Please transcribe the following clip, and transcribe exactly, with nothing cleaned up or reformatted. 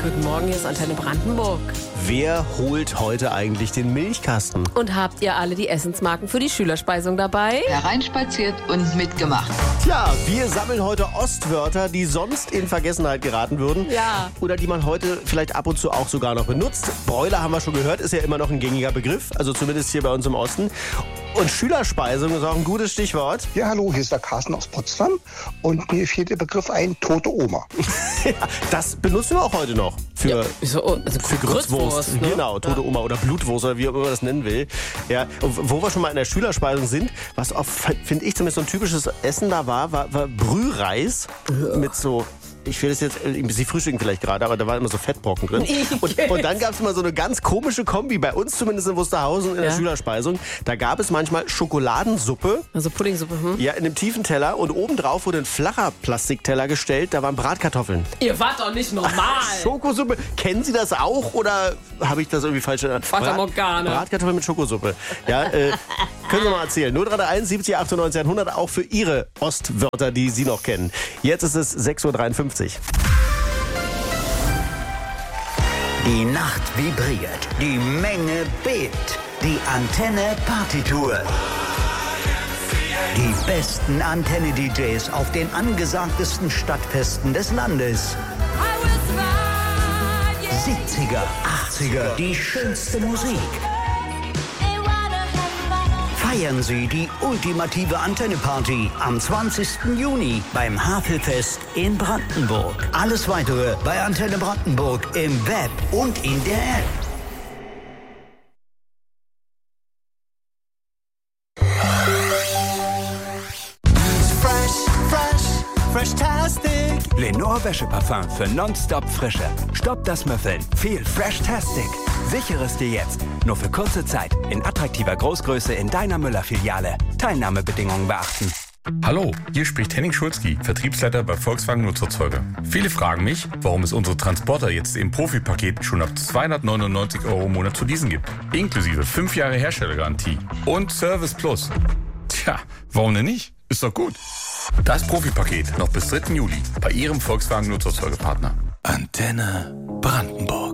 Guten Morgen, hier ist Antenne Brandenburg. Wer holt heute eigentlich den Milchkasten? Und habt ihr alle die Essensmarken für die Schülerspeisung dabei? Hereinspaziert und mitgemacht. Tja, wir sammeln heute Ostwörter, die sonst in Vergessenheit geraten würden. Ja. Oder die man heute vielleicht ab und zu auch sogar noch benutzt. Bräuler haben wir schon gehört, ist ja immer noch ein gängiger Begriff. Also zumindest hier bei uns im Osten. Und Schülerspeisung ist auch ein gutes Stichwort. Ja, hallo, hier ist der Carsten aus Potsdam. Und mir fehlt der Begriff ein, tote Oma. Ja, das benutzen wir auch heute noch. Für, Ja, so, also für Grützwurst. Ne? Genau, tote Oma oder Blutwurst oder wie auch immer man das nennen will. Ja, wo wir schon mal in der Schülerspeisung sind, was auch, finde ich, zumindest so ein typisches Essen da war, war, war Brühreis ja. mit so... Ich will das jetzt, Sie frühstücken vielleicht gerade, aber da waren immer so Fettbrocken drin. Und, und dann gab es immer so eine ganz komische Kombi, bei uns zumindest in Wusterhausen in der ja. Schülerspeisung. Da gab es manchmal Schokoladensuppe. Also Puddingsuppe, hm? Ja, in einem tiefen Teller. Und obendrauf wurde ein flacher Plastikteller gestellt, da waren Bratkartoffeln. Ihr wart doch nicht normal. Schokosuppe, kennen Sie das auch oder habe ich das irgendwie falsch genannt? Fata Morgana. Bratkartoffeln mit Schokosuppe. Ja, äh, können Sie mal erzählen. null drei eins siebzig achtundneunzig hundert auch für Ihre Ostwörter, die Sie noch kennen. Jetzt ist es sechs Uhr dreiundfünfzig. Die Nacht vibriert, die Menge bebt, die Antenne Partytour. Die besten Antenne-D Js auf den angesagtesten Stadtfesten des Landes. siebziger, achtziger, die schönste Musik. Feiern Sie die ultimative Antenne-Party am zwanzigsten Juni beim Havelfest in Brandenburg. Alles Weitere bei Antenne Brandenburg im Web und in der App. Fresh, fresh, fresh-tastic. Lenore Wäscheparfum für nonstop Frische. Stopp das Müffeln. Viel Fresh-tastic. Sichere es dir jetzt. Nur für kurze Zeit. In attraktiver Großgröße in deiner Müller-Filiale. Teilnahmebedingungen beachten. Hallo, hier spricht Henning Schulzki, Vertriebsleiter bei Volkswagen Nutzerzeuger. Viele fragen mich, warum es unsere Transporter jetzt im Profipaket schon ab zweihundertneunundneunzig Euro im Monat zu leasen gibt. Inklusive fünf Jahre Herstellergarantie und Service Plus. Tja, warum denn nicht? Ist doch gut. Das Profipaket noch bis dritten Juli bei Ihrem Volkswagen Nutzerzeugerpartner. Antenne Brandenburg.